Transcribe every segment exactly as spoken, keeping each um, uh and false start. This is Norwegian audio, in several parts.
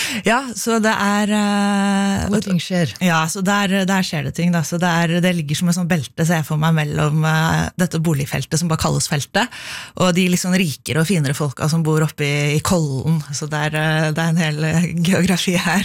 Ja, så det er uh, Hvor ting skjer. Ja, så der, der skjer det ting da. Så det, er, det ligger som en sånn belte, ser jeg for meg, mellom uh, dette boligfeltet som bare kalles feltet, og de liksom rikere og finere folka som bor oppe i, i Kollen. Så det er, uh, det er en hel uh, geografi her.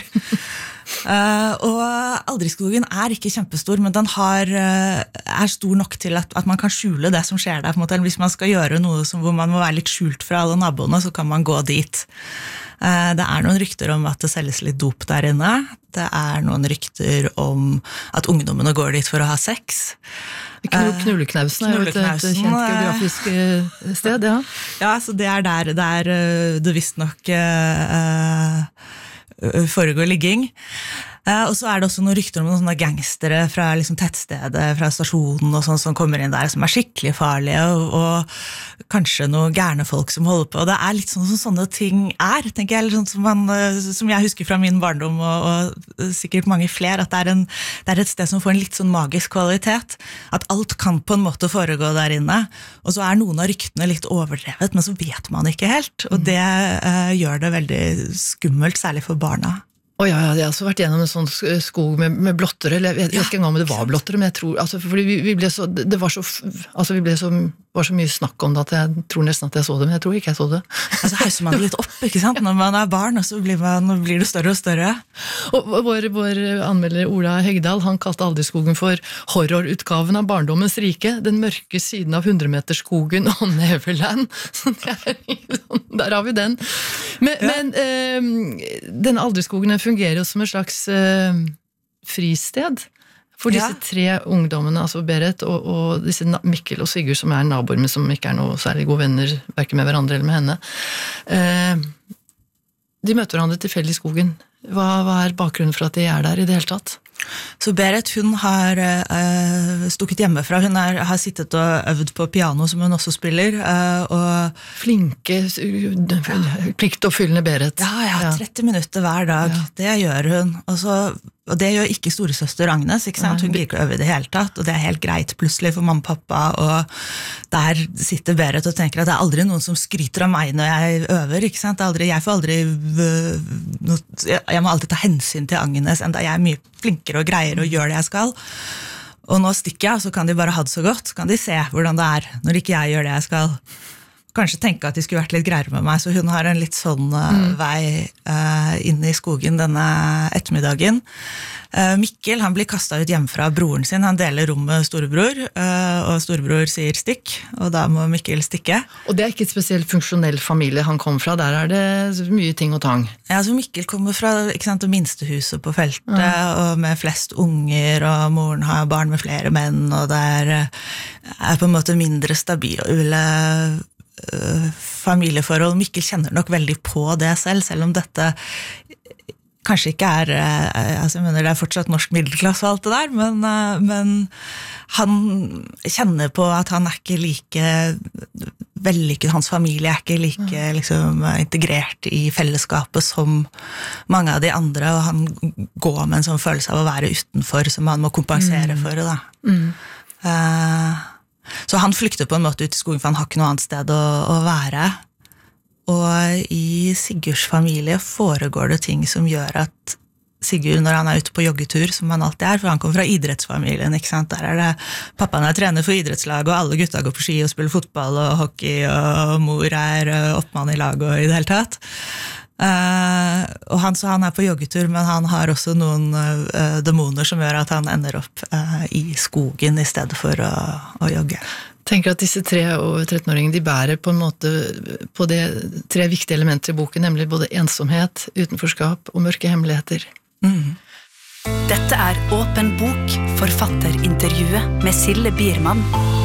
Uh, og Aldriskogen er ikke kjempestor, men den har, uh, er stor nok til at, at man kan skjule det som skjer der. På en måte. Hvis man skal gjøre noe som, hvor man må være litt skjult fra alle naboene, så kan man gå dit. Uh, det er noen rykter om at det selges litt dop der inne. Det er noen rykter om at ungdommene går dit for å ha sex. Knulleknausen er jo et, et kjent geografisk sted, ja. Ja, så det er der, der det visst nok uh, foregår ligging. Uh, og så er det også noen rykter om noen sånne gangstere fra liksom, tettstedet, fra stasjonen og sånn som kommer inn der, som er skikkelig farlige, og, og kanskje noen gærne folk som holder på. Og det er litt sånn som sånne ting er, tenker jeg, sånn som, man, som jeg husker fra min barndom, og, og sikkert mange flere, at det er, en, det er et sted som får en litt sånn magisk kvalitet, at alt kan på en måte foregå der inne, og så er noen av ryktene litt overdrevet, men så vet man ikke helt, og det uh, gjør det veldig skummelt, særlig for barna. Å ja, ja, jeg har også vært gjennom en sånn skog med, med blottere, eller jeg vet ikke engang om det var blottere, men jeg tror, altså, fordi vi, vi ble så, det var så, altså vi ble så, var så mye snakk om det at jeg tror nesten at jeg så det, men jeg tror ikke jeg så det. Altså hauser man det litt opp, ikke sant, når man er barn, og så blir, man, blir det større og større. Og vår, vår anmelder Ola Hegdal, han kalte Aldriskogen for horrorutgaven av barndommens rike, den mørke siden av hundremeterskogen og Neverland. Der har vi den. Men, ja. men eh, denne Aldriskogen fungerer jo som et slags eh, fristed for disse ja. tre ungdommene, altså Berit og, og disse Mikkel og Sigurd, som er naboer, men som ikke er noe særlig gode venner, hverken med hverandre eller med henne. Eh, de møter hverandre tilfeldig i skogen. Hva, hva er bakgrunnen for at de er der i det hele tatt? Så Berit, hun har uh, stukket hjemmefra, hun er, har sittet og øvd på piano som hun også spiller, uh, og flinke, pliktoppfyllende Berit. Ja, ja, tretti minutter hver dag, ja. Det gjør hun, og, så, og det gjør ikke storesøster Agnes, ikke sant? Hun gir ikke øve i det hele tatt, og det er helt greit plutselig for mamma og pappa, og der sitter Berit og tenker at det er aldri noen som skryter av meg når jeg øver, ikke sant? Det er aldri, jeg får aldri, jeg må alltid ta hensyn til Agnes, enda jeg er mye flinkere og greier og gjør det jeg skal. Og nå stikker jeg, og så kan de bare ha det så godt, så kan de se hvordan det er når ikke jeg gjør det jeg skal. Kanskje tenke at de skulle vært litt greiere med meg, så hun har en litt sånn uh, mm. vei uh, inn i skogen denne ettermiddagen. Uh, Mikkel, han blir kastet ut hjemmefra av broren sin, han deler rom med storebror, uh, og storebror sier stikk, og da må Mikkel stikke. Og det er ikke et spesielt funksjonell familie han kom fra, der er det mye ting og tang. Ja, så Mikkel kommer fra ikke sant, det minste huset på feltet, mm. og med flest unger, og moren har barn med flere menn, og det er, er på en måte mindre stabile familieforhold. Mikkel kjenner nok veldig på det selv, selv om dette kanskje ikke er, altså jeg mener det er fortsatt norsk middelklasse og alt det der, men, men han kjenner på at han er ikke like vellykket, hans familie er ikke like liksom, integrert i fellesskapet som mange av de andre, og han går med en sånn følelse av å være utenfor, som han må kompensere for det da. Mm. Uh, Så han flykter på en måte ut i skogen, for han har ikke noe annet sted å, å være. Og i Sigurds familie foregår det ting som gjør at Sigurd, når han er ute på joggetur, som han alltid er, for han kommer fra idrettsfamilien, ikke sant? Der er det, pappaen er trener for idrettslag, og alle gutta går på ski og spiller fotball og hockey, og mor er oppmann i lag og i det hele tatt. Uh, og han, så han er på joggetur, men han har også noen uh, demoner som gjør at han ender opp uh, i skogen i stedet for å, å jogge. Tenker at disse tre og trettenåringene, de bærer på en måte på det tre viktige elementer i boken, nemlig både ensomhet, utenforskap og mørke hemmeligheter. Mm. Dette er Åpen bok, forfatterintervjuet med Sille Biermann.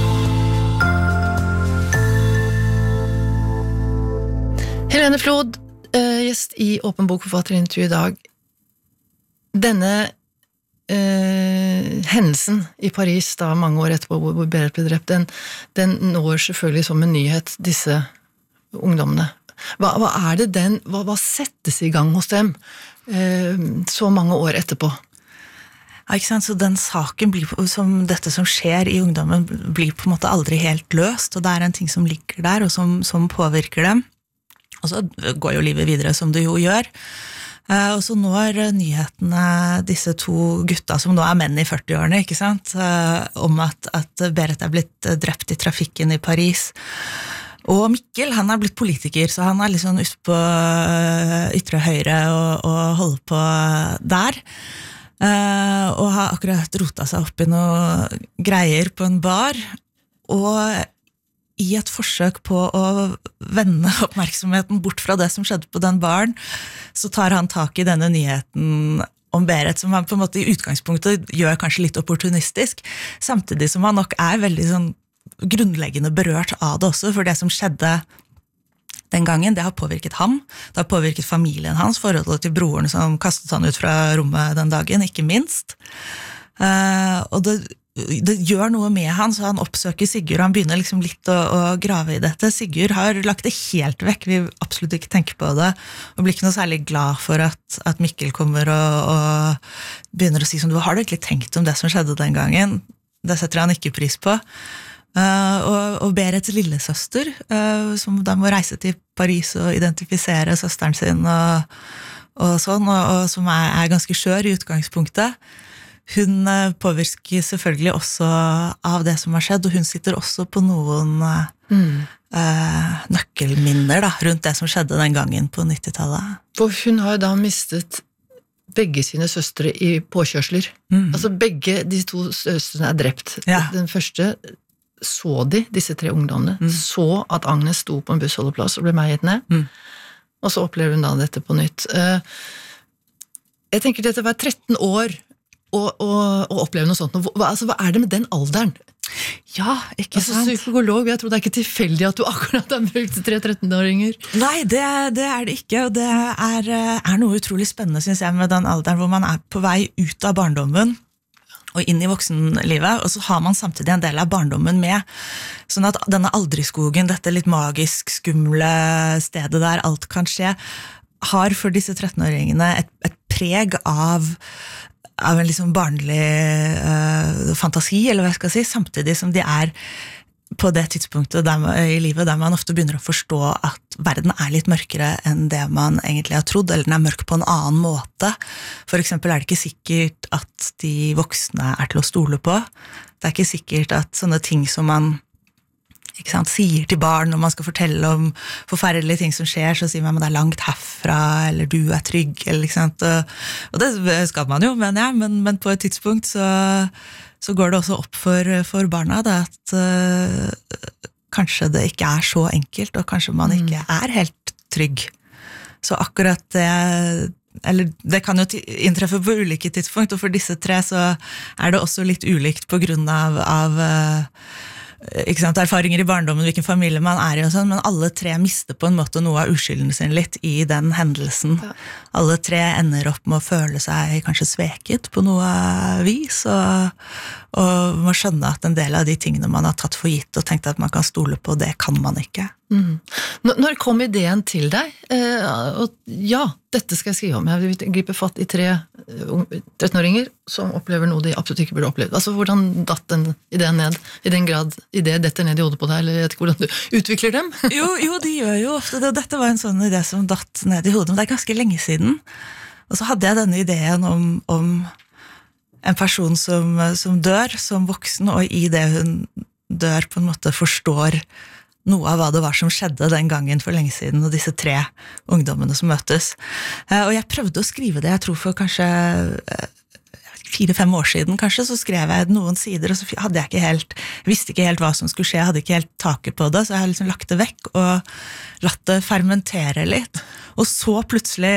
Helene Flod, gjest i Åpen bok forfatterintervju i dag. Denne eh, hendelsen i Paris da mange år etterpå hvor Berit ble drept, den, den når selvfølgelig som en nyhet disse ungdommene. Hva, hva er det den, hva, hva settes i gang hos dem eh, så mange år etterpå? Ja, ikke sant? Så den saken blir, som dette som skjer i ungdommen blir på en måte aldri helt løst, og det er en ting som ligger der og som, som påvirker dem. Og så går jo livet videre som det jo gjør. Uh, og så når nyhetene disse to gutta, som nå er menn i førti-årene, ikke sant, uh, om at, at Berit er blitt drept i trafikken i Paris. Og Mikkel, han er blitt politiker, så han er litt sånn ute på ytre høyre og, og holder på der. Uh, og har akkurat rota seg opp i noe greier på en bar, og i et forsøk på å vende oppmerksomheten bort fra det som skjedde på den baren, så tar han tak i denne nyheten om Berit, som han på en måte i utgangspunktet gjør kanskje litt opportunistisk, samtidig som han nok er veldig sånn grunnleggende berørt av det også, for det som skjedde den gangen, det har påvirket ham, det har påvirket familien hans, forholdet til broren som kastet han ut fra rommet den dagen, ikke minst. Uh, og det, det gjør noe med han, så han oppsøker Sigurd, han begynner liksom litt å, å grave i dette. Sigurd har lagt det helt vekk, vi absolutt ikke tenker på det, og blir ikke noe særlig glad for at, at Mikkel kommer og, og begynner å si som du har du egentlig tenkt om det som skjedde den gangen. Det setter han ikke pris på. Uh, og, og Berets lillesøster, uh, som da må reise til Paris og identifisere søsteren sin og, og sånn, og, og som er, er ganske skjør i utgangspunktet. Hun uh, påvirker selvfølgelig også av det som har skjedd, og hun sitter også på noen uh, mm. uh, nøkkelminner da, rundt det som skjedde den gangen på nittitallet. For hun har da mistet begge sine søstre i påkjørsler. Mm. Altså begge de to søstrene er drept. Ja. Den første så de, disse tre ungdommene, mm. så at Agnes sto på en bussholdeplass og ble meiet ned, mm. og så opplever hun da dette på nytt. Jeg tenker dette var tretten år å, å, å oppleve noe sånt. Hva, altså, hva er det med den alderen? Ja, ikke altså, sant? Psykolog, jeg tror det er ikke tilfeldig at du akkurat har brukt tre trettenåringer. Nei, det, det er det ikke, og det er, er noe utrolig spennende, synes jeg, med den alderen hvor man er på vei ut av barndommen, og inn i voksenlivet, og så har man samtidig en del av barndommen med. Sånn at denne aldriskogen, dette litt magisk skumle stedet der alt kan skje, har for disse trettenåringene et, et preg av, av en liksom barnlig uh, fantasi, eller hva jeg skal si, samtidig som de er på det tidspunktet der, i livet der man ofte begynner å forstå at verden er litt mørkere enn det man egentlig har trodd, eller den er mørk på en annen måte. For eksempel er det ikke sikkert at de voksne er til å stole på. Det er ikke sikkert at sånne ting som man ikke sant, sier til barn når man skal fortelle om forferdelige ting som skjer, så sier man at det er langt herfra, eller du er trygg, eller ikke sant. Og, og det skal man jo, mener jeg, men, men på et tidspunkt så så går det også opp for, for barna da, at uh, kanskje det ikke er så enkelt, og kanskje man ikke er helt trygg. Så akkurat det, eller det kan jo inntreffe på ulike tidspunkt, og for disse tre så er det også litt ulikt på grunn av, av uh, ikke sant, erfaringer i barndommen, hvilken familie man er i og sånn, men alle tre mister på en måte noe av uskylden sin litt i den hendelsen. Ja. Alle tre ender opp med å føle seg kanskje sveket på noe vis, og, og må skjønne at en del av de tingene man har tatt for gitt og tenkt at man kan stole på, det kan man ikke. Mm. Når kom ideen til deg? Eh, og ja, dette skal jeg skrive om. Jeg vil gripe fatt i tre trettenåringer som opplever noe de absolutt ikke burde oppleve. Altså, hvordan datt den ideen ned? I den grad idé detter ned i hodet på deg, eller jeg vet ikke hvordan du utvikler dem? jo, jo, de gjør jo ofte det. Dette var en sånn idé som datt ned i hodet, men det er ganske lenge siden. Og så hadde jeg denne ideen om, om en person som, som dør som voksen, og i det hun dør på en måte forstår noe av hva det var som skjedde den gangen for lenge siden, og disse tre ungdommene som møtes. Og jeg prøvde å skrive det, jeg tror for kanskje fire-fem år siden, kanskje, så skrev jeg noen sider, og så hadde jeg ikke helt, jeg visste ikke helt hva som skulle skje, jeg hadde ikke helt taket på det, så jeg har liksom lagt det vekk, og latt det fermentere litt. Og så plutselig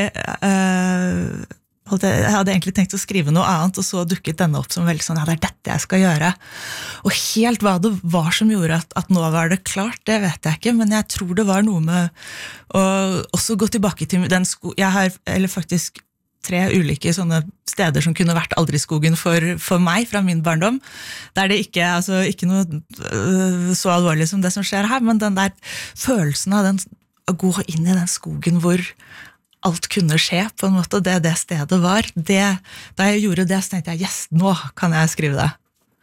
øh, jeg hadde egentlig tenkt å skrive noe annet, og så dukket denne opp som veldig sånn, ja, det er dette jeg skal gjøre. Og helt hva det var som gjorde at, at nå var det klart, det vet jeg ikke, men jeg tror det var noe med å også gå tilbake til den sko... Jeg har, eller faktisk tre ulike sånne steder som kunne vært Aldriskogen for, for meg fra min barndom, der det ikke, altså, ikke noe øh, så alvorlig som det som skjer her, men den der følelsen av den, å gå inn i den skogen hvor alt kunne skje på en måte, det det stedet var. Det, da jeg gjorde det, så tenkte jeg, yes, nå kan jeg skrive det.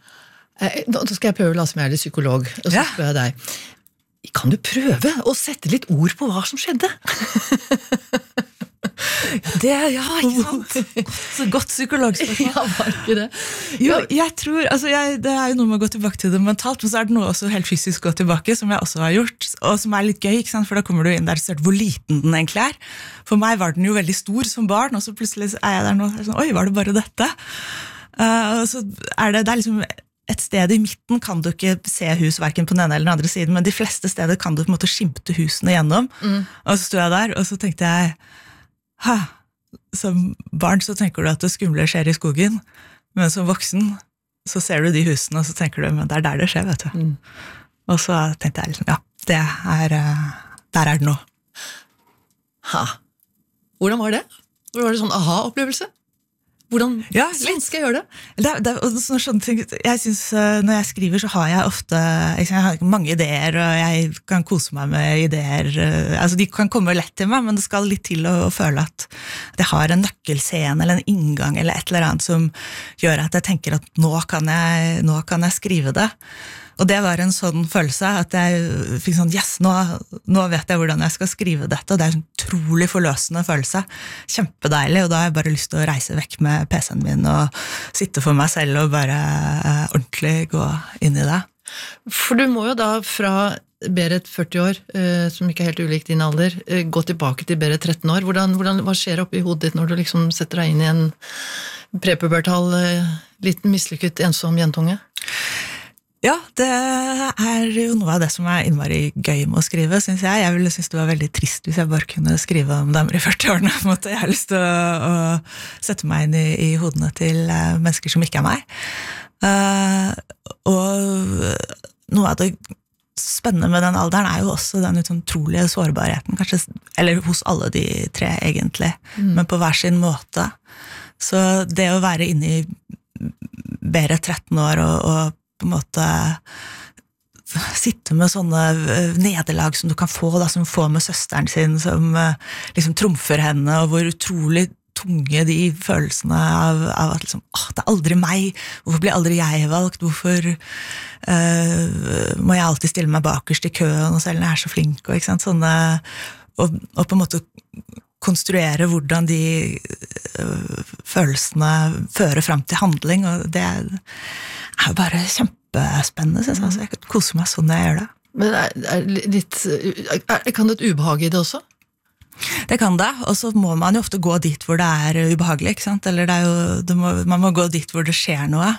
Nå skal jeg prøve å la som jeg er litt psykolog, og så ja. Spør jeg deg, kan du prøve å sette litt ord på hva som skjedde? Det, ja, ikke sant? Så godt psykologspørsmål. Ja, var ikke det? Jo, jeg tror, altså jeg, det er jo noe med å gå tilbake til det mentalt, men så er det noe også helt fysisk gå tilbake, som jeg også har gjort, og som er litt gøy, ikke sant? For da kommer du inn der og ser hvor liten den egentlig er. For meg var den jo veldig stor som barn, og så plutselig er jeg der nå, sånn, oi, var det bare dette? Uh, og så er det, det er liksom et sted i midten kan du ikke se hus hverken på den ene eller den andre siden, men de fleste steder kan du på en måte skimte husene gjennom. Mm. Og så stod jeg der, og så tenkte jeg, ha, som barn så tenker du at det skumle skjer i skogen, men som voksen så ser du de husene, og så tenker du, men det er der det skjer, vet du. Mm. Og så tenkte jeg liksom, ja, det er, der er det nå. Ha. Hvordan var det? Var det sånn aha-opplevelse? Hvordan ja, skal jeg gjøre det? det, det og sånne ting, jeg synes, når jeg skriver så har jeg ofte jeg har mange ideer, og jeg kan kose meg med ideer. Altså, de kan komme lett til meg, men det skal litt til å, å føle at jeg har en nøkkelscene eller en inngang eller et eller annet som gjør at jeg tenker at nå kan jeg, nå kan jeg skrive det. Og det var en sånn følelse at jeg fikk sånn, yes, nå, nå vet jeg hvordan jeg skal skrive dette, og det er en utrolig forløsende følelse, kjempedeilig, og da har jeg bare lyst til å reise vekk med P C-en min og sitte for meg selv og bare uh, ordentlig gå inn i det. For du må jo da fra Berit førti år, uh, som ikke er helt ulikt din alder, uh, gå tilbake til Berit tretten år. Hvordan, hvordan, hva skjer oppi hodet ditt når du liksom setter deg inn i en prepubertal, uh, liten mislykket, ensom jentunge? Ja, det er jo noe av det som er innmari gøy med å skrive, synes jeg. Jeg ville synes det var veldig trist hvis jeg bare kunne skrive om damer i førti-årene. På en måte. Jeg har lyst til å, å sette meg inn i, i hodene til mennesker som ikke er meg. Uh, og noe av det spennende med den alderen er jo også den utrolige sårbarheten, kanskje, eller hos alle de tre egentlig, mm. men på hver sin måte. Så det å være inne i Berit tretten år og, og på en måte sitte med sånne nederlag som du kan få, da, som får med søsteren sin, som liksom trumfer henne, og hvor utrolig tunge de følelsene av, av at liksom, åh, det er aldri meg, hvorfor blir aldri jeg valgt, hvorfor uh, må jeg alltid stille meg bakerst i køen, og selv når jeg er så flink, og, ikke sant, sånne, og, og på en måte konstruere hvordan de uh, følelsene fører frem til handling, og det er jo bare kjempespennende, synes jeg. Altså, jeg kan kose meg sånn når jeg gjør det. Men er, er litt, er, kan det et ubehag i det også? Det kan det, og så må man jo ofte gå dit hvor det er ubehagelig, ikke sant? Eller det er jo, det må, man må gå dit hvor det skjer noe.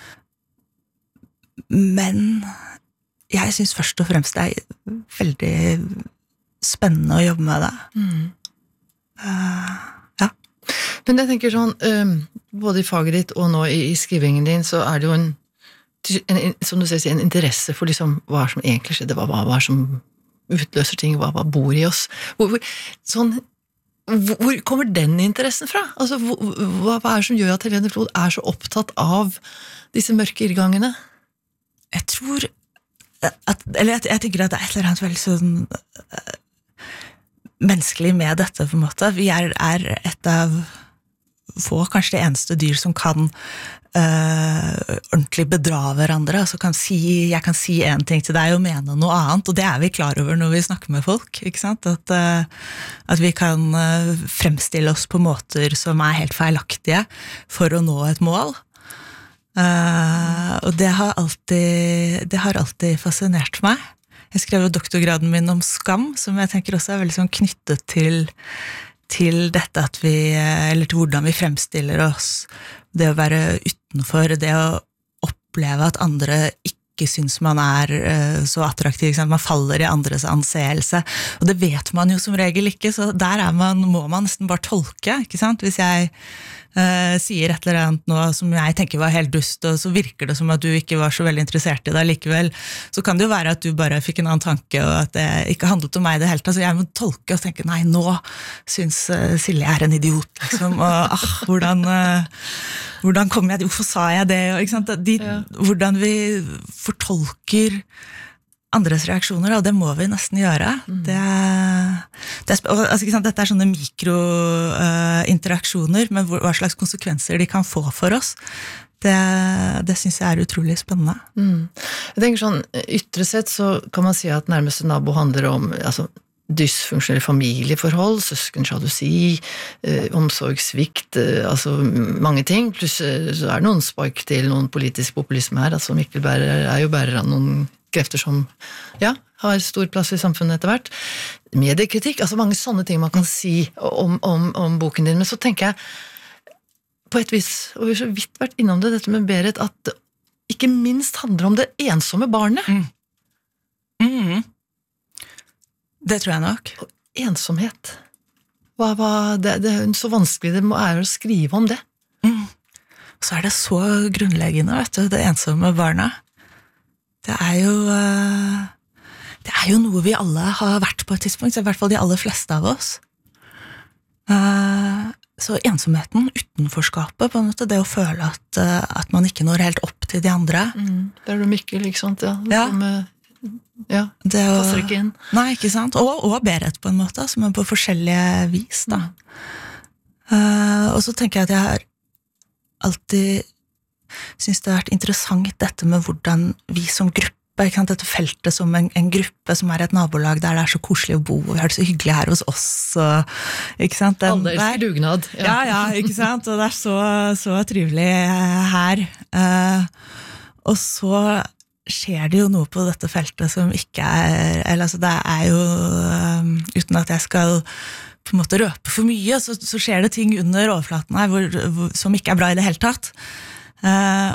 Men jeg synes først og fremst det er veldig spennende å jobbe med det. Mm. Uh, ja. Men jeg tenker sånn, um, både i faget ditt og nå i, i skrivingen din, så er det jo en, en, som du sier, en interesse for liksom, hva som egentlig skjedde, hva, hva, hva som utløser ting, hva, hva bor i oss. Hvor, hvor, sånn, hvor, hvor kommer den interessen fra? Altså, hvor, hva, hva er det som gjør at Helene Flod er så opptatt av disse mørke irrgangene? Jeg tror, at, eller jeg, jeg tenker at det er et eller annet veldig sånn menneskelig med dette, på en måte. Vi er, er et av få, kanskje det eneste dyr som kan uh, ordentlig bedra hverandre, altså kan si, jeg kan si en ting til deg og mene noe annet, og det er vi klar over når vi snakker med folk, ikke sant? At, uh, at vi kan uh, fremstille oss på måter som er helt feilaktige for å nå et mål. Uh, og det har alltid, det har alltid fascinert meg. Jeg skrev jo doktorgraden min om skam, som jeg tenker også er veldig sånn knyttet til, til dette at vi, eller til hvordan vi fremstiller oss, det å være utenfor, det å oppleve at andre ikke synes man er uh, så attraktiv, ikke sant? Man faller i andres anseelse, og det vet man jo som regel ikke, så der er man, må man nesten bare tolke, ikke sant? Hvis jeg Uh, sier et eller annet nå som jeg tenker var helt dust, og så virker det som at du ikke var så veldig interessert i det likevel, så kan det jo være at du bare fikk en annen tanke, og at det ikke handlet om meg i det hele tatt, så jeg må tolke og tenke, nei, nå synes uh, Silje er en idiot, liksom, og ah, hvordan, uh, hvordan kom jeg, hvorfor sa jeg det, og, ikke sant? De, ja. Hvordan vi fortolker andres reaksjoner, og det må vi nesten gjøre. Mm. Det, det er, altså, ikke sant, dette er sånne mikrointeraksjoner, uh, men hva slags konsekvenser de kan få for oss, det, det synes jeg er utrolig spennende. Mm. Jeg tenker sånn, ytre sett så kan man si at nærmeste nabo handler om, altså, dysfunksjonelle familieforhold, søskensjalusi, eh, omsorgssvikt, eh, altså mange ting. Pluss eh, så er det noen spark til noen politisk populisme her, altså Mikkel bærer, er jo bærer av noen krefter som ja, har stor plass i samfunnet etter hvert. Mediekritikk, altså mange sånne ting man kan si om, om, om boken din, men så tenker jeg på et vis, og vi har så vidt vært innom det, dette med Berit, at det ikke minst handler om det ensomme barnet. Mm. Mm. Det tror jeg nok. Og ensomhet. Hva, hva, det, det er så vanskelig det må er å skrive om det. Mm. Så er det så grunnleggende, vet du, det ensomme barnet. Det er jo det er jo noe vi alle har vært på et tidspunkt, i hvert fall de aller fleste av oss. Så ensomheten, utenforskapet, på en måte, det å føle at, at man ikke når helt opp til de andre. Mm. Det er du Mikkel, ikke sant? Ja, ja. Som, ja. Det å, passer ikke inn. Nei, ikke sant? Og, og Berit på en måte, som er på forskjellige vis, da. Mm. Uh, og så tenker jeg at jeg har alltid synes det har vært interessant dette med hvordan vi som gruppe, ikke sant, dette feltet som en, en gruppe som er et nabolag der det er så koselig å bo, og vi har det så hyggelig her hos oss, og, ikke sant? Den, alle elsker dugnad. Ja. ja, ja, ikke sant? Og det er så, så trivelig her. Uh, og så skjer det jo noe på dette feltet som ikke er, eller altså det er jo, um, uten at jeg skal på en måte røpe for mye, så, så skjer det ting under overflaten her hvor, hvor, som ikke er bra i det hele tatt. Uh,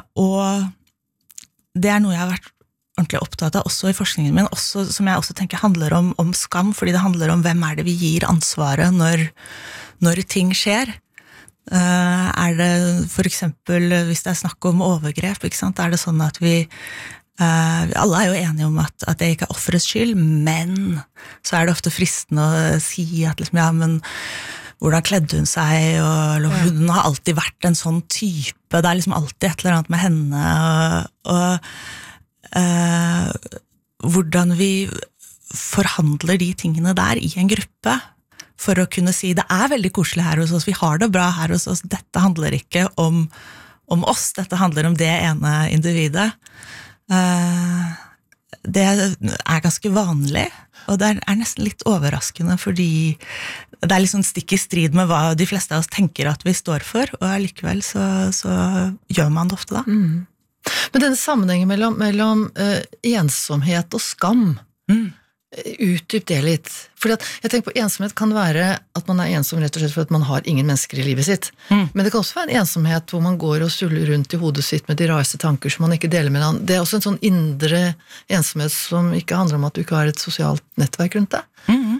og det er noe jeg har vært ordentlig opptatt av også i forskningen min, også, som jeg også tenker handler om, om skam, fordi det handler om hvem er det vi gir ansvaret når, når ting skjer. Uh, er det for eksempel, hvis det er snakk om overgrep, ikke sant? Er det sånn at vi Uh, alle er jo enige om at, at det ikke er offerets skyld, men så er det ofte fristende å si at liksom, ja, men hvordan kledde hun seg, og, og hun har alltid vært en sånn type, det er liksom alltid et eller annet med henne, og, og uh, hvordan vi forhandler de tingene der i en gruppe, for å kunne si, det er veldig koselig her hos oss, vi har det bra her hos oss, dette handler ikke om, om oss, dette handler om det ene individet. Uh, det er ganske vanlig, og det er nesten litt overraskende, fordi det er liksom stikk i strid med hva de fleste av oss tenker at vi står for, og allikevel så, så gjør man det ofte da. Mm. Men denne sammenhengen mellom, mellom uh, ensomhet og skam, mm. utdyp det litt. Fordi at jeg tenker på ensomhet kan være at man er ensom rett og slett for at man har ingen mennesker i livet sitt. Mm. Men det kan også være en ensomhet hvor man går og suller rundt i hodet sitt med de rareste tanker som man ikke deler med noen. Det er også en sånn indre ensomhet som ikke handler om at du ikke har et sosialt nettverk rundt deg. Mm.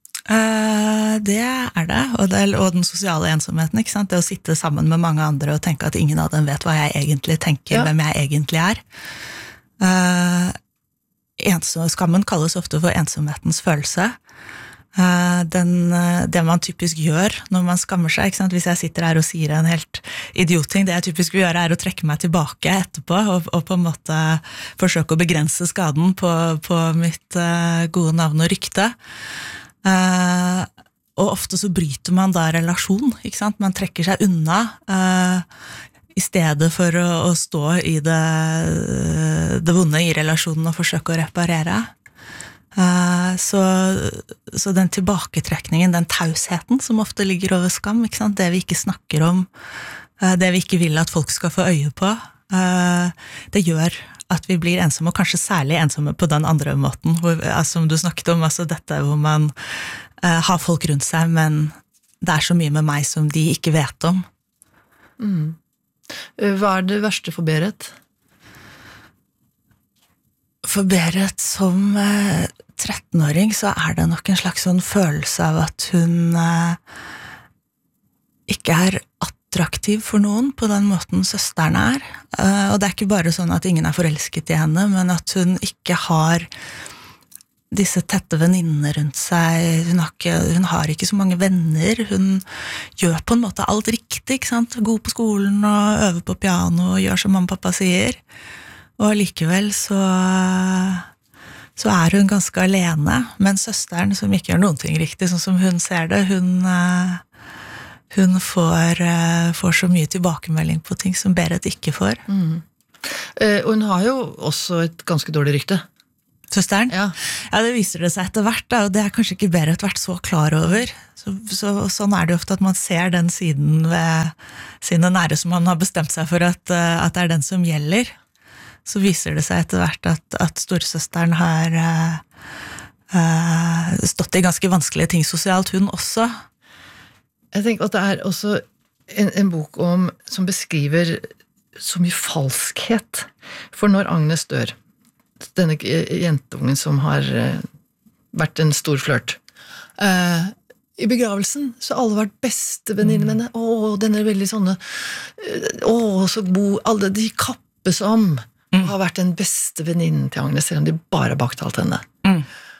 Uh, det er det, og, det, og den sosiale ensomheten, ikke sant? Det å sitte sammen med mange andre og tenke at ingen av dem vet hva jeg egentlig tenker, ja. Hvem jeg egentlig er. Uh, Ensom, skammen kalles ofte for ensomhetens følelse. Den, det man typisk gjør når man skammer seg, ikke sant? Hvis jeg sitter her og sier en helt idiotting, det jeg typisk vil gjøre er å trekke meg tilbake etterpå, og, og på en måte forsøke å begrense skaden på, på mitt gode navn og rykte. Og ofte så bryter man da relasjon, ikke sant? Man trekker seg unna, i stedet for å, å stå i det, det vonde i relasjonen og forsøke å reparere. Uh, så, så den tilbaketrekningen, den tausheten som ofte ligger over skam, ikke sant? Det vi ikke snakker om, uh, det vi ikke vil at folk skal få øye på, uh, det gjør at vi blir ensomme, og kanskje særlig ensomme på den andre måten, hvor, altså, som du snakket om, altså dette hvor man uh, har folk rundt seg, men det er så mye med meg som de ikke vet om. Mm. Hva er det verste for Berit? For Berit som eh, trettenåring så er det nok en slags sånn følelse av at hun eh, ikke er attraktiv for noen på den måten søsteren er. Eh, og det er ikke bare sånn at ingen er forelsket i henne, men at hun ikke har disse tette venninnene rundt seg, hun har, ikke, hun har ikke så mange venner, hun gjør på en måte alt riktig, ikke sant? God på skolen og øver på piano og gjør som mamma og pappa sier, og likevel så, så er hun ganske alene, men søsteren som ikke gjør noen ting riktig, sånn som hun ser det, hun, hun får, får så mye tilbakemelding på ting som Berit ikke får. Mm. Og hun har jo også et ganske dårlig rykte. Søsteren? Ja. Ja, det viser det seg etter hvert, da, og det er kanskje ikke Berit vært så klar over. Så, så, sånn er det jo ofte at man ser den siden ved sine nære som man har bestemt seg for at, at det er den som gjelder. Så viser det seg etter hvert at, at storesøsteren har uh, uh, stått i ganske vanskelige ting sosialt, hun også. Jeg tenker at det er også en, en bok om, som beskriver så mye falskhet. For når Agnes dør, denne jentungen som har vært en stor flørt, uh, i begravelsen så har alle vært beste venninner med henne. Åh, den er veldig sånne, åh, så god, alle de kappes om, mm. har vært den beste venninnen til Agnes, selv om de bare har baktalt henne. Mm.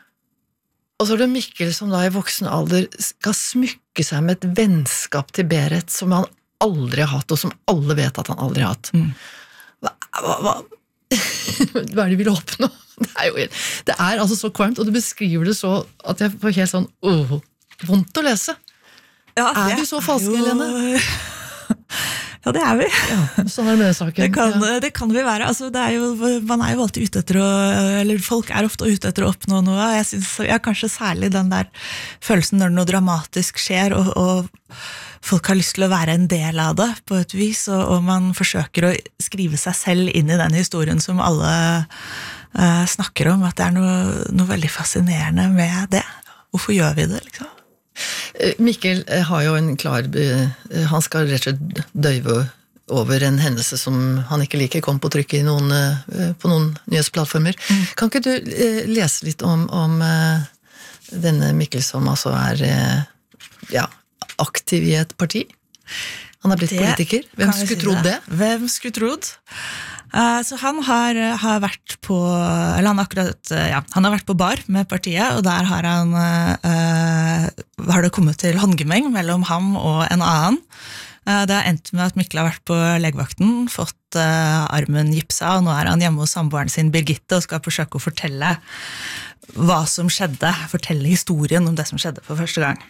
Og så er det Mikkel som da i voksen alder skal smykke seg med et vennskap til Berit som han aldri har hatt, og som alle vet at han aldri har hatt. Mm. Hva, hva, hva, hva er det de vil oppnå? Det er jo det er altså så kvalmt, og du beskriver det så at jeg får helt sånn åh, vondt å lese. Ja, er vi så falske, jo... Helene? Ja, det er vi. Ja, sånn er det med den saken. Det kan, ja. det kan vi være. Altså, det er jo, man er jo alltid ute etter å, eller folk er ofte ute etter å oppnå noe. Jeg synes, ja, kanskje særlig den der følelsen når noe dramatisk skjer, og, og folk har lyst til å være en del av det på et vis, og, og man forsøker å skrive seg selv inn i den historien som alle uh, snakker om, at det er noe, noe veldig fascinerende med det. Hvorfor gjør vi det, liksom? Mikkel har jo en klar, han skal rett og slett døyve over en hendelse som han ikke liker, kom på trykk i noen, på noen nyhetsplattformer. Mm. Kan ikke du lese litt om, om denne Mikkel som altså er ja, aktiv i et parti? Han er blitt det politiker. Hvem skulle trodd det? det? Hvem skulle trodd? Uh, så han har, har vært på, eller han akkurat, ja, han har vært på bar med partiet, og der har han, uh, har det kommet til håndgemeng mellom ham og en annen. Uh, det har endt med at Mikkel har vært på legevakten, fått uh, armen gipsa, og nå er han hjemme hos samboeren sin Birgitte, og skal forsøke å fortelle hva som skjedde, fortelle historien om det som skjedde for første gang.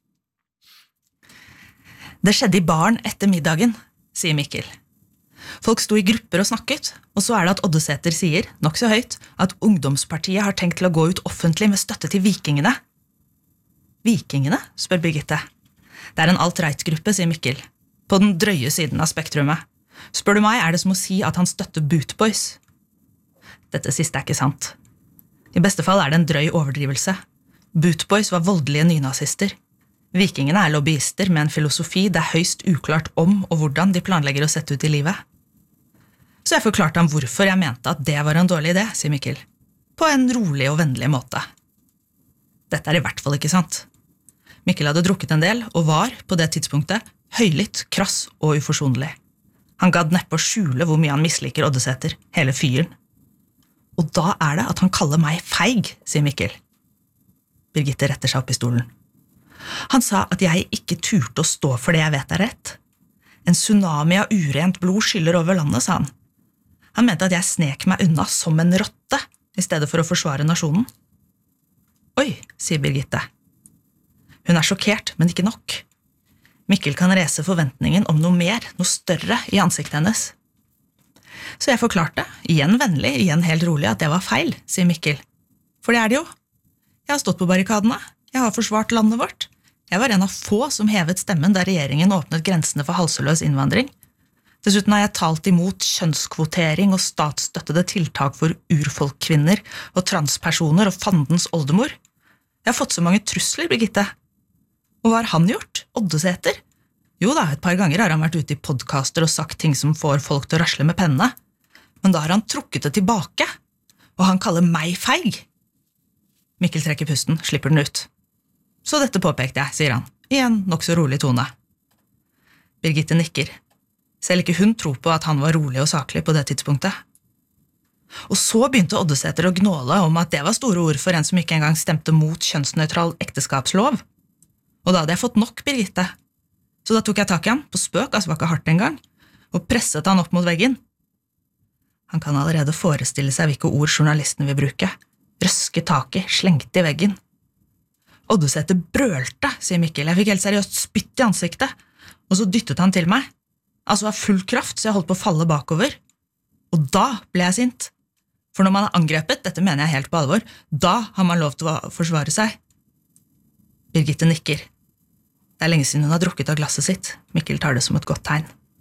Det skjedde i baren etter middagen, sier Mikkel. Folk sto i grupper og snakket, og så er det at Oddesæter sier, nok så høyt, at ungdomspartiet har tenkt til å gå ut offentlig med støtte til vikingene. Vikingene, spør Birgitte. Det er en alt-right-gruppe, sier Mikkel, på den drøye siden av spektrumet. Spør du meg, er det som å si at han støtter Bootboys. Dette siste er ikke sant. I beste fall er det en drøy overdrivelse. Bootboys var voldelige nynazister. Vikingene er lobbyister med en filosofi det er høyst uklart om og hvordan de planlegger å sette ut i livet. Så jeg forklarte ham hvorfor jeg mente at det var en dårlig idé, sier Mikkel. På en rolig og vennlig måte. Dette er i hvert fall ikke sant. Mikkel hadde drukket en del og var, på det tidspunktet, høylytt, krass og uforsonlig. Han gadd neppe å skjule hvor mye han misliker Oddesæter, hele fyren. Og da er det at han kaller meg feig, sier Mikkel. Birgitte retter seg opp i stolen. Han sa at jeg ikke turte å stå for det jeg vet er rett. En tsunami av urent blod skyller over landet, sa han. Han mente at jeg snek meg unna som en rotte, i stedet for å forsvare nasjonen. Oi, sier Birgitte. Hun er sjokkert, men ikke nok. Mikkel kan rese forventningen om noe mer, noe større i ansiktet hennes. Så jeg forklarte, igjen vennlig, igjen helt rolig, at det var feil, sier Mikkel. For det er det jo. Jeg har stått på barrikadene. Jeg har forsvart landet vårt. Jeg var en av få som hevet stemmen da regjeringen åpnet grensene for halseløs innvandring. Dessuten har jeg talt imot kjønnskvotering og statsstøttede tiltak for urfolkkvinner og transpersoner og fandens oldemor. Jeg har fått så mange trusler, Birgitte. Og hva har han gjort? Oddesæter? Jo da, et par ganger har han vært ute i podcaster og sagt ting som får folk til å rasle med pennene. Men da har han trukket det tilbake, og han kaller meg feig. Mikkel trekker pusten, slipper den ut. Så dette påpekte jeg, sier han, i en nok så rolig tone. Birgitte nikker. Selv ikke hun tror på at han var rolig og saklig på det tidspunktet. Og så begynte Oddesæter å gnåle om at det var store ord for en som ikke engang stemte mot kjønnsnøytral ekteskapslov. Og da hadde jeg fått nok, Birgitte. Så da tok jeg tak i ham, på spøk, altså var ikke hardt engang, og presset han opp mot veggen. Han kan allerede forestille seg hvilke ord journalisten vil bruke. Røske taket, slengte i veggen. Oddesæter brølte, sier Mikkel. Jeg fikk helt seriøst spytt i ansiktet, og så dyttet han til meg. Altså av full kraft, så jeg holdt på å falle bakover. Og da ble jeg sint. For når man er angrepet, dette mener jeg helt på alvor, da har man lov til å forsvare seg. Birgitte nikker. Det er lenge siden hun har drukket av glasset sitt. Mikkel tar det som et godt tegn.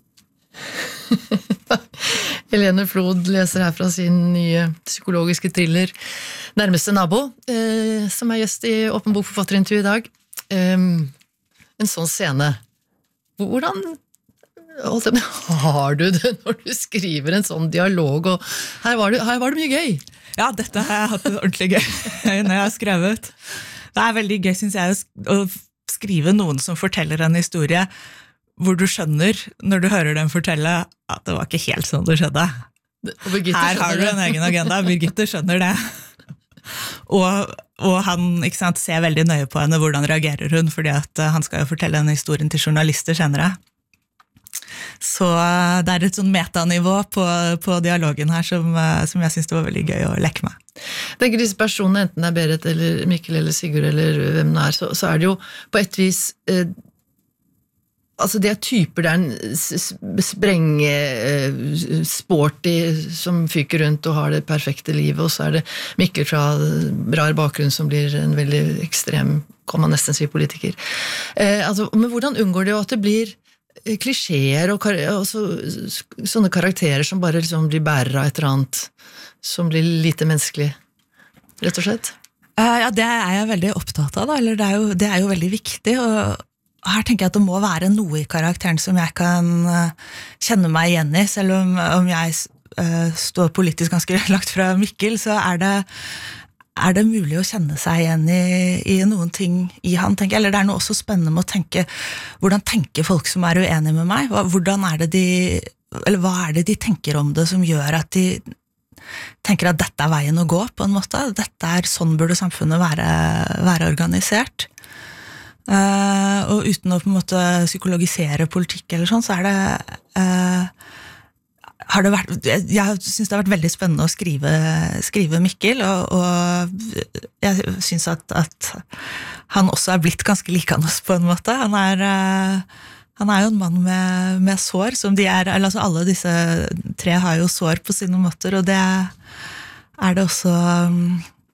Helene Flod leser her fra sin nye psykologiske thriller Nærmeste nabo, eh, som er gjest i Åpen bok forfatterintervju i dag. Eh, en sånn scene. Hvordan holdt jeg med, har du det når du skriver en sånn dialog? Og her, var det, her var det mye gøy. Ja, dette har jeg hatt det ordentlig gøy når jeg har skrevet. Det er veldig gøy, synes jeg, å skrive noen som forteller en historie hvor du skjønner, når du hører dem fortelle, at det var ikke helt sånn det skjedde. Her har du en egen agenda, Birgitte skjønner det. Og, og han ikke sant, ser veldig nøye på henne, hvordan reagerer hun, fordi at han skal jo fortelle denne historien til journalister senere. Så det er et sånn metanivå på, på dialogen her som, som jeg synes det var veldig gøy å leke med. Jeg tenker disse personene, enten det er Berit eller Mikkel eller Sigurd eller hvem det er, så, så er det jo på et vis eh, altså det er typer der en sprenge eh, sporty som fyker rundt og har det perfekte livet, og så er det Mikkel fra rar bakgrunn som blir en veldig ekstrem, kan man nesten si, politiker. Eh, altså, men hvordan unngår det jo at det blir klisjeer og, og så, sånne karakterer som bare liksom blir bærer av et eller annet som blir lite menneskelig, rett og slett? Uh, ja, det er jeg veldig opptatt av, da. Eller det er, jo, det er jo veldig viktig, og her tenker jeg at det må være noe i karakteren som jeg kan uh, kjenne meg igjen i, selv om, om jeg uh, står politisk ganske lagt fra Mikkel, så er det, er det mulig å kjenne seg igjen i, i noen ting i han, tenker jeg. Eller det er noe også spennende med å tenke, hvordan tenker folk som er uenige med meg? Hvordan er det de, eller hva er det de tenker om det som gjør at de tenker at dette er veien å gå, på en måte. Dette er, sånn burde samfunnet være, være organisert. Uh, og uten å på en måte psykologisere politikk eller sånn, så er det, uh, har det vært, jeg synes det har vært veldig spennende å skrive, skrive Mikkel, og, og jeg synes at, at han også er blitt ganske likende på en måte. Han er... Uh, Han er jo en mann med, med sår, som de er, altså alle disse tre har jo sår på sine måter, og det er det også um,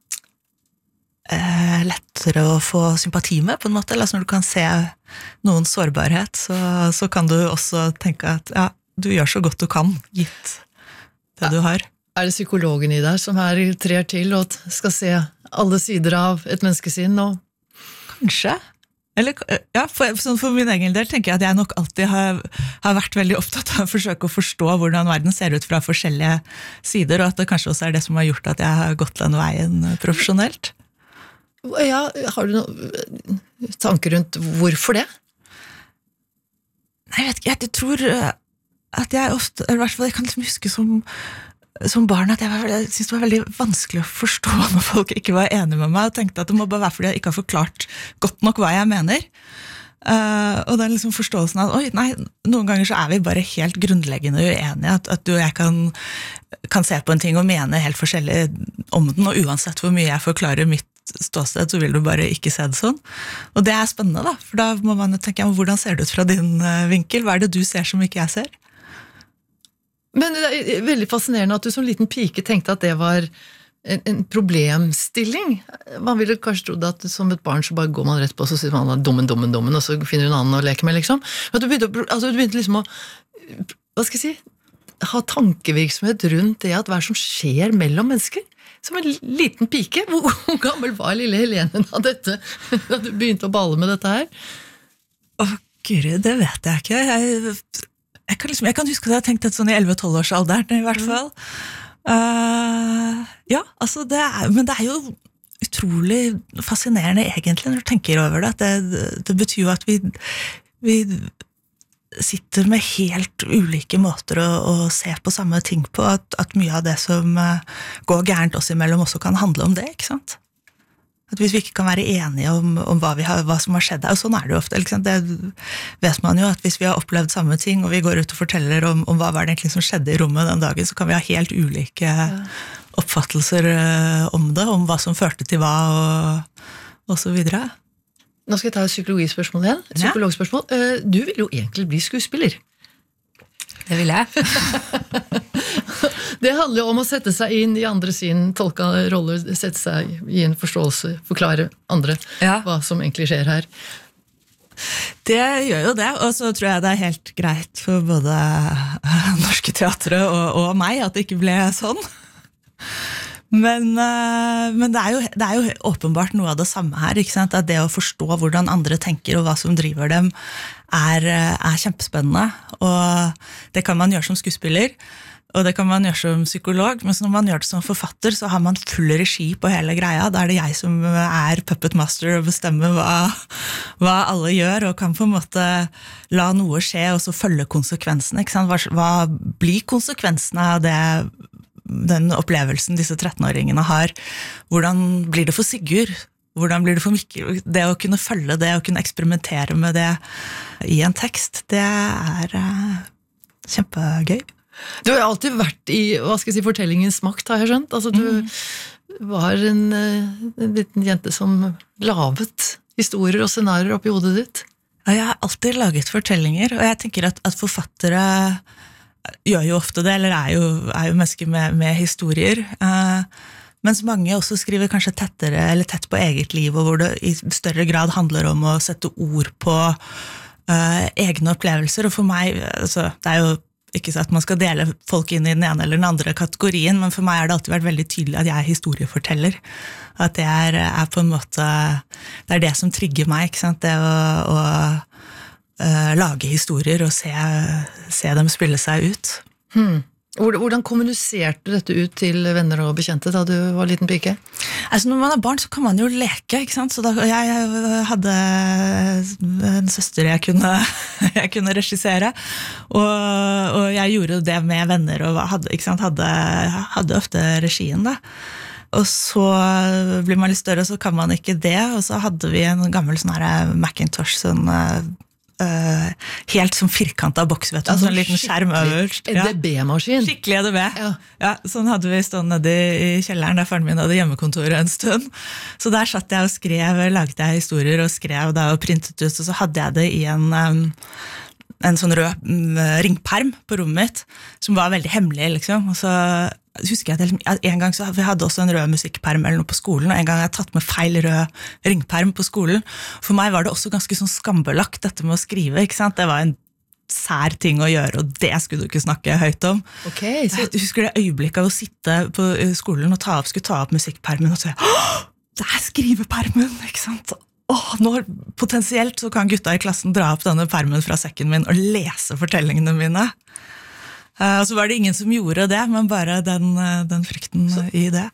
eh, lettere å få sympati med, på en måte. Altså når du kan se noens sårbarhet, så, så kan du også tenke at ja, du gjør så godt du kan, gitt det ja. Du har. Er det psykologen i deg som her trer til og skal se alle sider av et menneskesinn? Og... Kanskje. Eller, ja, for, for min egen del tenker jeg at jeg nok alltid har, har vært veldig opptatt av å forsøke å forstå hvordan verden ser ut fra forskjellige sider, og at det kanskje også er det som har gjort at jeg har gått den veien profesjonelt. Ja, har du noen tanker rundt hvorfor det? Nei, jeg vet ikke, jeg tror at jeg ofte, eller i hvert fall jeg kan liksom huske som som barn at jeg, var, jeg synes det var veldig vanskelig å forstå når folk ikke var enige med meg, og tenkte at det må bare være fordi jeg ikke har forklart godt nok hva jeg mener. Uh, og den liksom forståelsen av, oi, nei, noen ganger så er vi bare helt grunnleggende uenige, at, at du og jeg kan, kan se på en ting og mene helt forskjellig om den, og uansett hvor mye jeg forklarer mitt ståsted, så vil du bare ikke se det sånn. Og det er spennende da, for da må man jo tenke, hvordan ser det ut fra din uh, vinkel? Hva er det du ser som ikke jeg ser? Men det er veldig fascinerende at du som liten pike tenkte at det var en, en problemstilling. Man ville kanskje trodd at som et barn så bare går man rett på, så sier man dommen, dommen, dommen, og så finner du en annen å leke med, liksom. At du begynte, altså, du begynte liksom å, hva skal jeg si, ha tankevirksomhet rundt det at hva som skjer mellom mennesker. Som en liten pike. Hvor, hvor gammel var lille Helene da, dette, da du begynte å balle med dette her? Å, Guri, det vet jeg ikke. Jeg... Jeg kan, liksom, jeg kan huske at jeg har tenkt et sånn i elleve tolv års alderen i hvert fall. Uh, ja, altså det er, men det er jo utrolig fascinerende egentlig når du tenker over det. At det, det betyr jo at vi, vi sitter med helt ulike måter å, å se på samme ting på, at, at mye av det som går gærent oss imellom også kan handle om det, ikke sant? At hvis vi ikke kan være enige om, om hva, vi har, hva som har skjedd, og sånn er det jo ofte, ikke sant? Det vet man jo, at hvis vi har opplevd samme ting, og vi går ut og forteller om, om hva var det egentlig som skjedde i rommet den dagen, så kan vi ha helt ulike ja. Oppfattelser om det, om hva som førte til hva, og, og så videre. Nå skal jeg ta et psykologispørsmål igjen. Et psykologspørsmål. Du vil jo egentlig bli skuespiller. Det vil jeg. Det handler jo om å sette seg inn i andre sin tolka roller, sette seg i en forståelse, forklare andre Ja. hva som egentlig skjer her. Det gjør jo det, og så tror jeg det er helt greit for både Norske Teatre og, og meg at det ikke ble sånn. Men, men det, er jo, det er jo åpenbart noe av det samme her, ikke sant? At det å forstå hvordan andre tenker og hva som driver dem er, er kjempespennende, og det kan man gjøre som skuespiller, og det kan man gjøre som psykolog, men når man gjør det som forfatter, så har man full regi på hele greia. Da er det jeg som er puppet master og bestemmer hva, hva alle gjør, og kan på en måte la noe skje, og så følge konsekvensene. Ikke sant? Hva, hva blir konsekvensene av det, den opplevelsen disse trettenåringene har? Hvordan blir det for Sigurd? Hvordan blir det for Mikkel? Det å kunne følge det, å kunne eksperimentere med det i en tekst, det er uh, kjempegøy. Du har alltid vært i, hva skal jeg si, fortellingens makt, har jeg skjønt. Altså, du mm. var en, en liten jente som lavet historier og scenarier opp i hodet ditt. Ja, jeg har alltid laget fortellinger, og jeg tenker at, at forfattere gjør jo ofte det, eller er jo, er jo mennesker med, med historier. Uh, mens mange også skriver kanskje tettere, eller tett på eget liv, og hvor det i større grad handler om å sette ord på uh, egne opplevelser. Og for meg, altså, det er jo ikke så at man skal dele folk inn i den ene eller den andre kategorien, men for meg har det alltid vært veldig tydelig at jeg er historieforteller. At det er, er på en måte, det er det som trigger meg, ikke sant? Det å, å uh, lage historier og se, se dem spille seg ut. Hmm. Hvordan kommuniserte du dette ut til venner og bekjente da du var liten pike? Altså når man er barn så kan man jo leke, ikke sant? Så da, jeg hadde en søster jeg kunne, jeg kunne regissere, og, og jeg gjorde det med venner og hadde, ikke sant? Hadde, hadde ofte regien da. Og så blir man litt større, så kan man ikke det, og så hadde vi en gammel sånn her Macintosh, sånn Uh, helt som firkantet boks, vet du, ja, sånn en liten skjerm øverst. E D B-maskin. Skikkelig E D B. Ja. Ja, sånn hadde vi stående nede i kjelleren, der faren min hadde hjemmekontoret en stund. Så der satt jeg og skrev, lagde jeg historier og skrev da, og printet ut, og så hadde jeg det i en, um, en sånn rød um, ringperm på rommet mitt, som var veldig hemmelig, liksom. Og så husker jeg at en gang så vi hadde også en rød musikkperm eller noe på skolen, og en gang jeg hadde tatt med feil rød ringperm på skolen. For meg var det også ganske sånn skambelagt dette med å skrive, ikke sant? Det var en sær ting å gjøre, og det skulle du ikke snakke høyt om. Okay, så... Jeg husker det øyeblikket av å sitte på skolen og ta opp, skulle ta opp musikkpermen og si, åh, det er skrivepermen, ikke sant? Åh, nå potensielt så kan gutta i klassen dra opp denne permen fra sekken min og lese fortellingene mine. Og så var det ingen som gjorde det, men bare den, den frykten så. I det.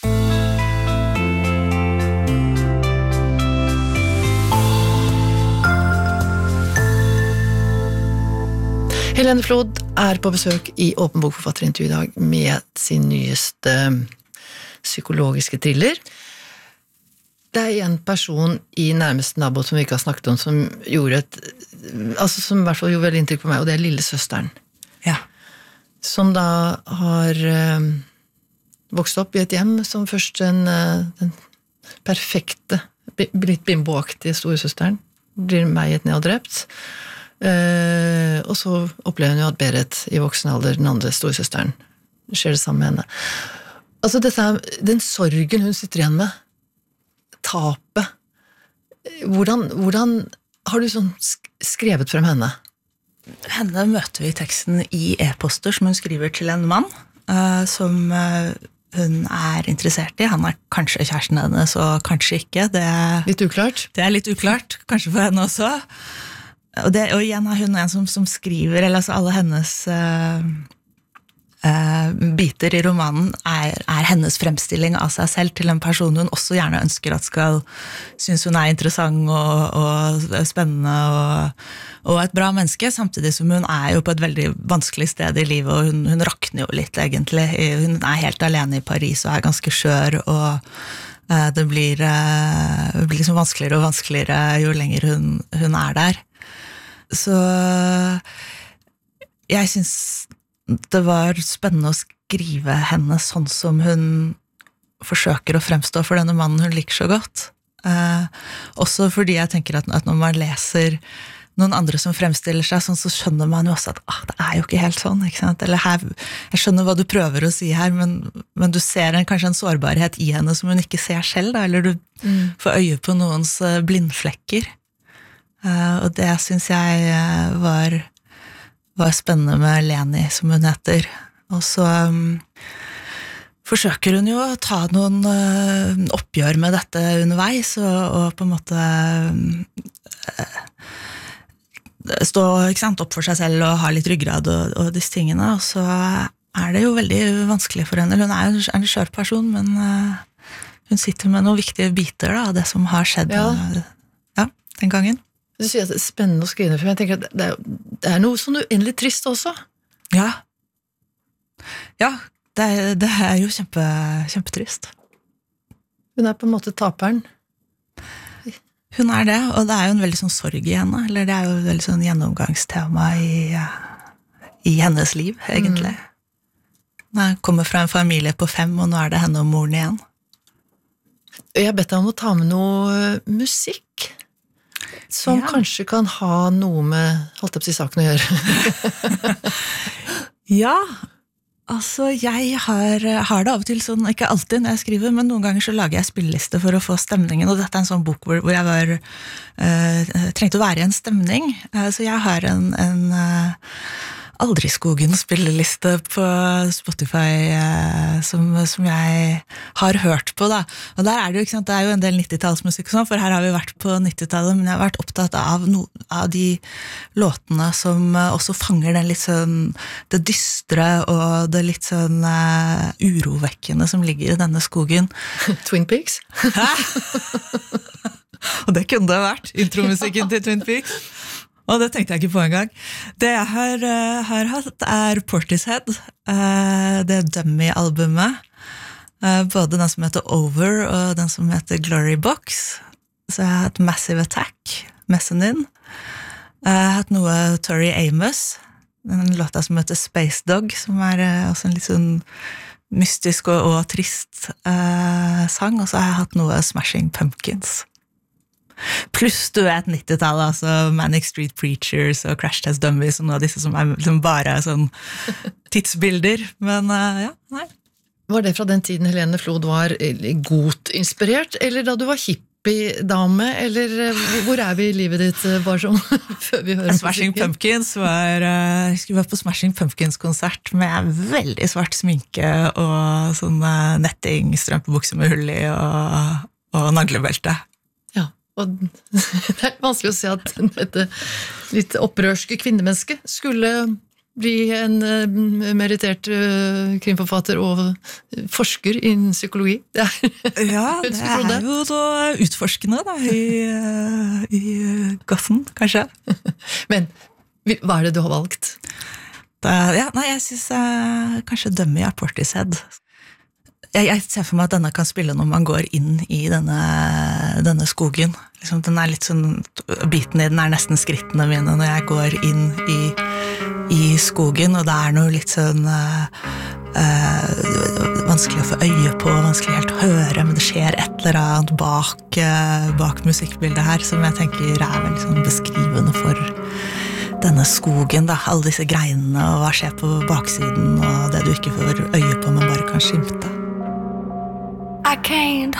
Helene Flod er på besøk i Åpen bok forfatterintervju i dag med sin nyeste psykologiske thriller. Det er en person i nærmeste nabo som vi ikke har snakket om, som gjorde et, altså som i hvert fall gjorde veldig inntrykk på meg, og det er lillesøsteren. Ja. Som da har øh, vokst opp i et hjem som først den, øh, den perfekte, litt bimboaktige storesøsteren, blir meiet ned og drept. Uh, og så opplever hun jo at Berit i voksen alder, den andre storesøsteren, skjer det samme med henne. Altså dette, den sorgen hun sitter igjen med, tapet, hvordan, hvordan har du sånn skrevet frem henne? Henne møter vi i teksten i e-poster som hun skriver til en mann, uh, som uh, hun er interessert i. Han er kanskje kjæresten hennes, og kanskje ikke. Det, litt uklart? Det er litt uklart, kanskje for henne også. Og, det, og igjen er hun en som, som skriver, eller altså alle hennes uh, uh, biter i romanen er, er hennes fremstilling av seg selv til en person hun også gjerne ønsker at skal synes hun er interessant og, og spennende og, og et bra menneske, samtidig som hun er jo på et veldig vanskelig sted i livet, og hun, hun rakner jo litt egentlig. Hun er helt alene i Paris og er ganske skjør, og uh, det blir, uh, det blir liksom vanskeligere og vanskeligere jo lenger hun, hun er der. Så jeg synes det var spennende å skrive henne sånn som hun forsøker å fremstå for denne mannen hun liker så godt. Eh, også fordi jeg tenker at, at når man leser noen andre som fremstiller seg sånn, så skjønner man jo også at ah, det er jo ikke helt sånn, ikke sant? Eller her, jeg skjønner hva du prøver å si her, men, men du ser en, kanskje en sårbarhet i henne som hun ikke ser selv, da, eller du mm. får øye på noens blindflekker. Uh, og det synes jeg var, var spennende med Leni, som hun heter. Og så um, forsøker hun jo å ta noen uh, oppgjør med dette underveis, og, og på en måte uh, stå, ikke sant, opp for seg selv og ha litt ryggrad og, og disse tingene, og så er det jo veldig vanskelig for henne. Hun er jo en skjør person, men uh, hun sitter med noen viktige biter da, av det som har skjedd ja. Ja, den gangen. Du sier at det er spennende å skrive, for jeg tenker at det er, det er noe sånn uendelig trist også. Ja. Ja, det er, det er jo kjempe, kjempetrist. Hun er på en måte taperen. Hun er det, og det er jo en veldig sånn sorg i henne, eller det er jo et veldig sånn gjennomgangstema i, i hennes liv, egentlig. Mm. Hun kommer fra en familie på fem, og nå er det henne og moren igjen. Jeg har bedt deg om å ta med noe musikk, som ja. Kanskje kan ha noe med, holdt opp til saken å gjøre. Ja, altså, jeg har, har det av og til sånn, ikke alltid når jeg skriver, men noen ganger så lager jeg spilleliste for å få stemningen, og dette er en sånn bok hvor, hvor jeg var, uh, trengte å være i en stemning, uh, så jeg har en, en uh, Aldriskogen spilleliste på Spotify uh, som, som jeg har hørt på, da. Og der er det jo, ikke sant, det er jo en del nittitallsmusikk og sånn, for her har vi vært på nittitallet, men jeg har vært opptatt av, no, av de låtene som uh, også fanger den litt sånn, det dystre og det litt sånn uh, urovekkende som ligger i denne skogen. Twin Peaks? Hæ? Og det kunne det vært, intromusikken til Twin Peaks. Og det tenkte jeg ikke på en gang. Det jeg har, uh, har hatt er Portishead, uh, det Dummy-albumet. Uh, både den som heter Over og den som heter Glory Box. Så jeg har hatt Massive Attack, Mezzanine. Uh, jeg har hatt noe Tori Amos, den låta som heter Space Dog, som er uh, også en litt sånn mystisk og, og trist uh, sang. Og så har jeg hatt noe Smashing Pumpkins. Pluss du vet nittitallet, altså Manic Street Preachers og Crash Test Dummies og noe av disse som er som bare er sånn tidsbilder, men uh, ja, nei. Var det fra den tiden Helene Flod var godt inspirert, eller da du var hippie-dame, eller hvor er vi i livet ditt, bare sånn, før vi hører Smashing Pumpkins var, uh, jeg skulle være på Smashing Pumpkins-konsert med veldig svart sminke og sånn uh, netting, strømpebukse med hull i og, og naglebelte. Og det er vanskelig å se at dette litt opprørske kvinnemenneske skulle bli en uh, meritert uh, krimforfatter og forsker innen psykologi. Det er, ja, det er jo så utforskende da, i, uh, i Gossen, kanskje. Men hva er det du har valgt? Da, ja, nei, jeg synes uh, kanskje Dummy er Portishead. Jeg, jeg ser for meg at denne kan spille når man går inn i denne, denne skogen. Liksom, den er litt sånn, biten i den er nesten skrittene mine når jeg går inn i, i skogen, og det er noe litt sånn uh, uh, vanskelig å få øye på, vanskelig helt å høre, men det skjer et eller annet bak, uh, bak musikkbildet her, som jeg tenker er veldig sånn beskrivende for denne skogen, da, alle disse greinene, og hva skjer på baksiden, og det du ikke får øye på, men bare kan skimte. I can't